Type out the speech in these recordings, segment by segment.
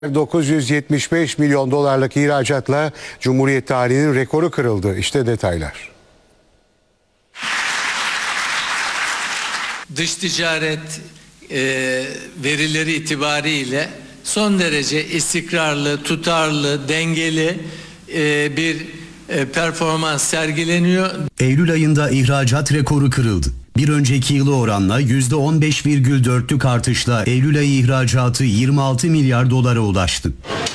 975 milyon dolarlık ihracatla Cumhuriyet tarihinin rekoru kırıldı. İşte detaylar. Dış ticaret verileri itibariyle son derece istikrarlı, tutarlı, dengeli bir performans sergileniyor. Eylül ayında ihracat rekoru kırıldı. Bir önceki yıla oranla %15,4'lük artışla Eylül ayı ihracatı 26 milyar dolara ulaştı.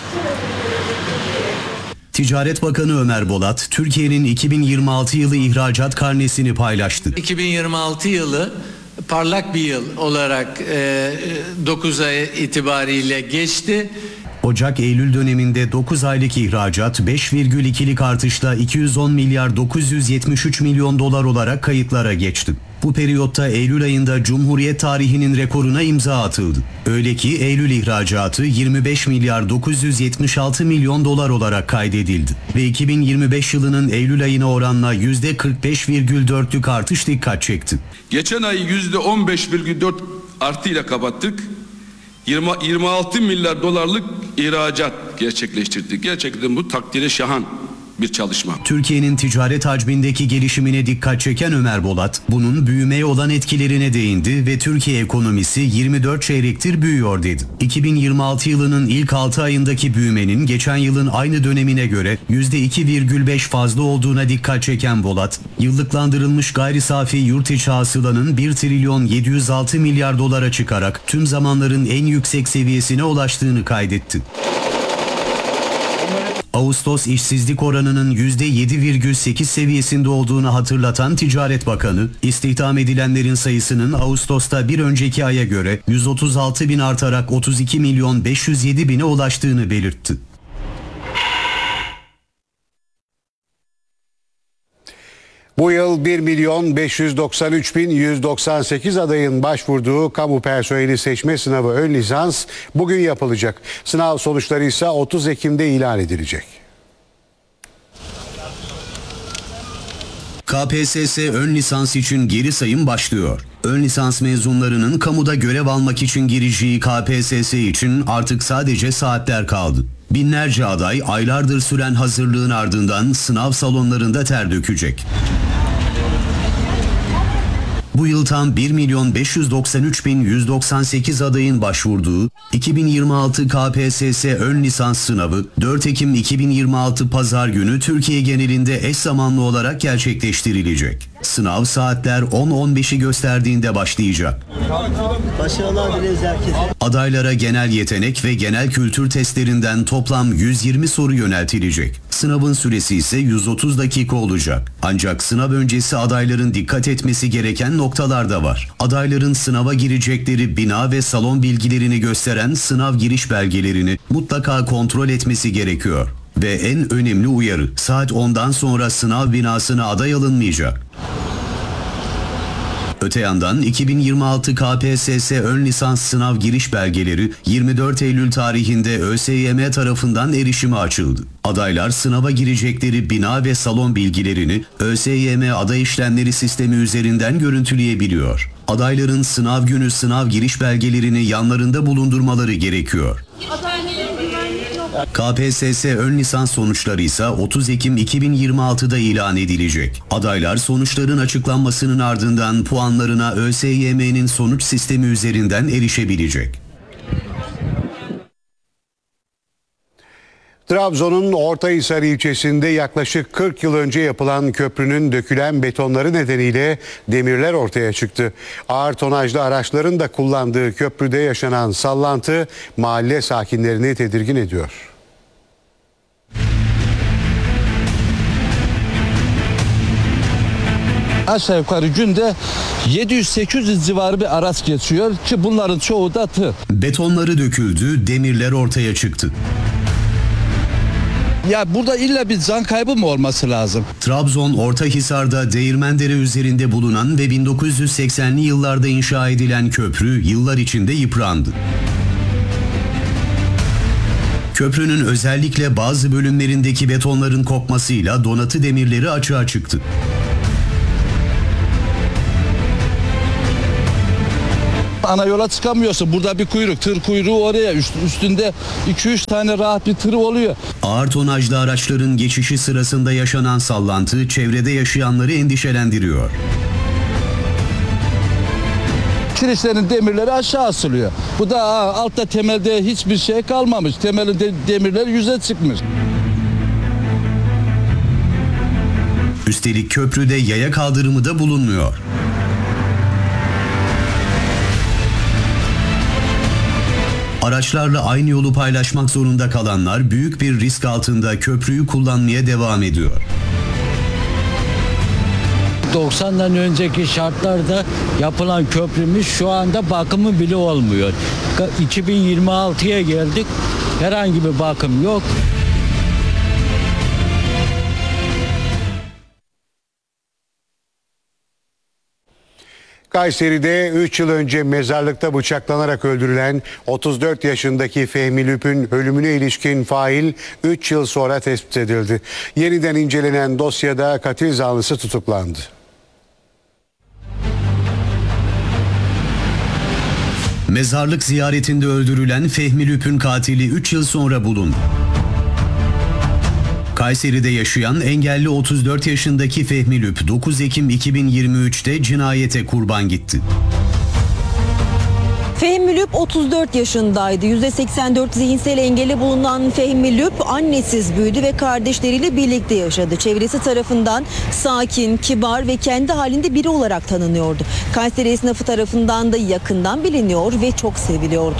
Ticaret Bakanı Ömer Bolat, Türkiye'nin 2026 yılı ihracat karnesini paylaştı. 2026 yılı parlak bir yıl olarak 9 ay itibariyle geçti. Ocak-Eylül döneminde 9 aylık ihracat 5,2'lik artışla 210 milyar 973 milyon dolar olarak kayıtlara geçti. Bu periyotta Eylül ayında Cumhuriyet tarihinin rekoruna imza atıldı. Öyle ki Eylül ihracatı 25 milyar 976 milyon dolar olarak kaydedildi. Ve 2025 yılının Eylül ayına oranla %45,4'lük artış dikkat çekti. Geçen ayı %15,4 artıyla kapattık. 26 milyar dolarlık ihracat gerçekleştirdik. Gerçekten bu takdire şayan bir çalışma. Türkiye'nin ticaret hacmindeki gelişimine dikkat çeken Ömer Bolat, bunun büyümeye olan etkilerine değindi ve Türkiye ekonomisi 24 çeyrektir büyüyor dedi. 2026 yılının ilk 6 ayındaki büyümenin geçen yılın aynı dönemine göre %2,5 fazla olduğuna dikkat çeken Bolat, yıllıklandırılmış gayri safi yurt içi hasılanın 1 trilyon 706 milyar dolara çıkarak tüm zamanların en yüksek seviyesine ulaştığını kaydetti. Ağustos işsizlik oranının %7,8 seviyesinde olduğunu hatırlatan Ticaret Bakanı, istihdam edilenlerin sayısının Ağustos'ta bir önceki aya göre 136 bin artarak 32 milyon 507 bine ulaştığını belirtti. Bu yıl 1.593.198 adayın başvurduğu kamu personeli seçme sınavı ön lisans bugün yapılacak. Sınav sonuçları ise 30 Ekim'de ilan edilecek. KPSS ön lisans için geri sayım başlıyor. Ön lisans mezunlarının kamuda görev almak için gireceği KPSS için artık sadece saatler kaldı. Binlerce aday aylardır süren hazırlığın ardından sınav salonlarında ter dökecek. Bu yıl tam 1.593.198 adayın başvurduğu 2026 KPSS ön lisans sınavı 4 Ekim 2026 Pazar günü Türkiye genelinde eş zamanlı olarak gerçekleştirilecek. Sınav saatler 10.15'i gösterdiğinde başlayacak. Başarılar dileriz herkese. Adaylara genel yetenek ve genel kültür testlerinden toplam 120 soru yöneltilecek. Sınavın süresi ise 130 dakika olacak. Ancak sınav öncesi adayların dikkat etmesi gereken noktalar da var. Adayların sınava girecekleri bina ve salon bilgilerini gösteren sınav giriş belgelerini mutlaka kontrol etmesi gerekiyor. Ve en önemli uyarı, saat 10'dan sonra sınav binasına aday alınmayacak. Öte yandan 2026 KPSS ön lisans sınav giriş belgeleri 24 Eylül tarihinde ÖSYM tarafından erişime açıldı. Adaylar sınava girecekleri bina ve salon bilgilerini ÖSYM aday işlemleri sistemi üzerinden görüntüleyebiliyor. Adayların sınav günü sınav giriş belgelerini yanlarında bulundurmaları gerekiyor. KPSS ön lisans sonuçları ise 30 Ekim 2026'da ilan edilecek. Adaylar sonuçların açıklanmasının ardından puanlarına ÖSYM'nin sonuç sistemi üzerinden erişebilecek. Trabzon'un Ortahisar ilçesinde yaklaşık 40 yıl önce yapılan köprünün dökülen betonları nedeniyle demirler ortaya çıktı. Ağır tonajlı araçların da kullandığı köprüde yaşanan sallantı mahalle sakinlerini tedirgin ediyor. Aşağı yukarı günde 700-800 civarı bir araç geçiyor ki bunların çoğu da tır. Betonları döküldü, demirler ortaya çıktı. Ya burada illa bir can kaybı mı olması lazım? Trabzon Ortahisar'da Değirmendere üzerinde bulunan ve 1980'li yıllarda inşa edilen köprü yıllar içinde yıprandı. Köprünün özellikle bazı bölümlerindeki betonların kopmasıyla donatı demirleri açığa çıktı. Ana yola çıkamıyorsun. Burada bir kuyruk, tır kuyruğu oraya. Üstünde 2-3 tane rahat bir tır oluyor. Ağır tonajlı araçların geçişi sırasında yaşanan sallantı çevrede yaşayanları endişelendiriyor. Kirişlerin demirleri aşağı asılıyor. Bu da altta temelde hiçbir şey kalmamış. Temelin demirler yüze çıkmış. Üstelik köprüde yaya kaldırımı da bulunmuyor. Araçlarla aynı yolu paylaşmak zorunda kalanlar büyük bir risk altında köprüyü kullanmaya devam ediyor. 90'dan önceki şartlarda yapılan köprümüz şu anda bakımı bile olmuyor. 2026'ya geldik. Herhangi bir bakım yok. Kayseri'de 3 yıl önce mezarlıkta bıçaklanarak öldürülen 34 yaşındaki Fehmi Lüp'ün ölümüne ilişkin fail 3 yıl sonra tespit edildi. Yeniden incelenen dosyada katil zanlısı tutuklandı. Mezarlık ziyaretinde öldürülen Fehmi Lüp'ün katili 3 yıl sonra bulundu. Kayseri'de yaşayan engelli 34 yaşındaki Fehmi Lüp 9 Ekim 2023'te cinayete kurban gitti. Fehmi Lüp 34 yaşındaydı. %84 zihinsel engeli bulunan Fehmi Lüp annesiz büyüdü ve kardeşleriyle birlikte yaşadı. Çevresi tarafından sakin, kibar ve kendi halinde biri olarak tanınıyordu. Kayseri esnafı tarafından da yakından biliniyor ve çok seviliyordu.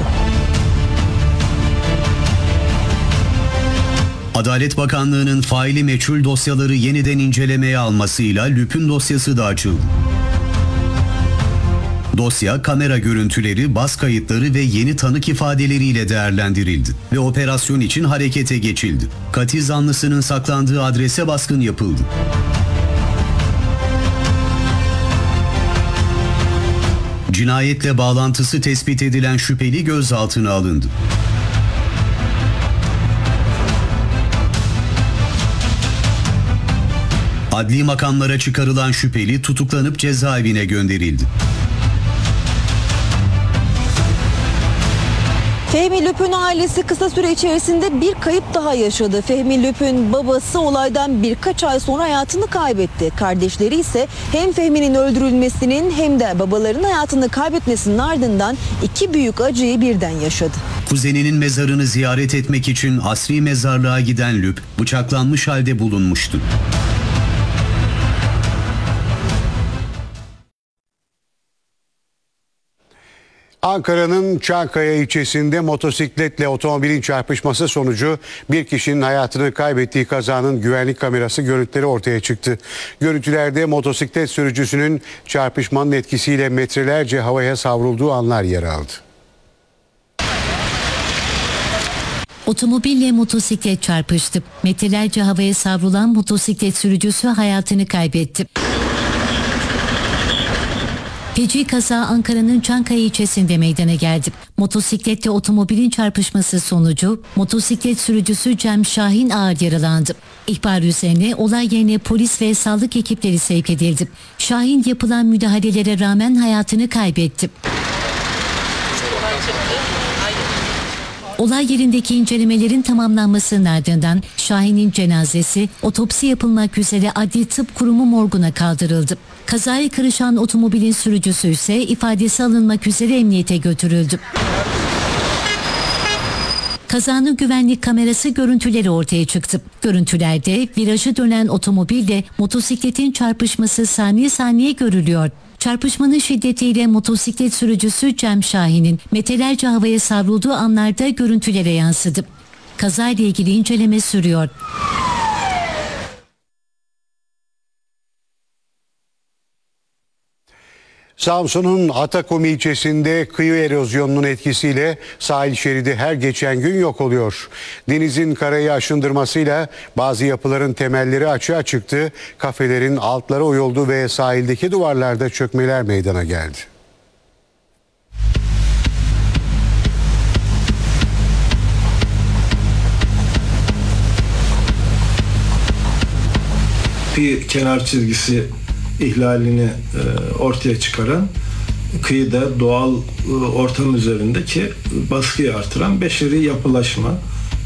Adalet Bakanlığı'nın faili meçhul dosyaları yeniden incelemeye almasıyla Lüp'ün dosyası da açıldı. Dosya kamera görüntüleri, bas kayıtları ve yeni tanık ifadeleriyle değerlendirildi ve operasyon için harekete geçildi. Katil zanlısının saklandığı adrese baskın yapıldı. Cinayetle bağlantısı tespit edilen şüpheli gözaltına alındı. Adli makamlara çıkarılan şüpheli tutuklanıp cezaevine gönderildi. Fehmi Lüp'ün ailesi kısa süre içerisinde bir kayıp daha yaşadı. Fehmi Lüp'ün babası olaydan birkaç ay sonra hayatını kaybetti. Kardeşleri ise hem Fehmi'nin öldürülmesinin hem de babalarının hayatını kaybetmesinin ardından iki büyük acıyı birden yaşadı. Kuzeninin mezarını ziyaret etmek için asri mezarlığa giden Lüp bıçaklanmış halde bulunmuştu. Ankara'nın Çankaya ilçesinde motosikletle otomobilin çarpışması sonucu bir kişinin hayatını kaybettiği kazanın güvenlik kamerası görüntüleri ortaya çıktı. Görüntülerde motosiklet sürücüsünün çarpışmanın etkisiyle metrelerce havaya savrulduğu anlar yer aldı. Otomobille motosiklet çarpıştı. Metrelerce havaya savrulan motosiklet sürücüsü hayatını kaybetti. Feci kaza Ankara'nın Çankaya ilçesinde meydana geldi. Motosikletle otomobilin çarpışması sonucu motosiklet sürücüsü Cem Şahin ağır yaralandı. İhbar üzerine olay yerine polis ve sağlık ekipleri sevk edildi. Şahin yapılan müdahalelere rağmen hayatını kaybetti. Olay yerindeki incelemelerin tamamlanmasının ardından Şahin'in cenazesi otopsi yapılmak üzere Adli Tıp Kurumu morguna kaldırıldı. Kazaya karışan otomobilin sürücüsü ise ifadesi alınmak üzere emniyete götürüldü. Kazanın güvenlik kamerası görüntüleri ortaya çıktı. Görüntülerde virajı dönen otomobille motosikletin çarpışması saniye saniye görülüyor. Çarpışmanın şiddetiyle motosiklet sürücüsü Cem Şahin'in metrelerce havaya savrulduğu anlarda görüntülere yansıdı. Kazayla ilgili inceleme sürüyor. Samsun'un Atakum ilçesinde kıyı erozyonunun etkisiyle sahil şeridi her geçen gün yok oluyor. Denizin karayı aşındırmasıyla bazı yapıların temelleri açığa çıktı, kafelerin altları oyuldu ve sahildeki duvarlarda çökmeler meydana geldi. Bir kenar çizgisi ihlalini ortaya çıkaran kıyıda doğal ortam üzerindeki baskıyı artıran beşeri yapılaşma.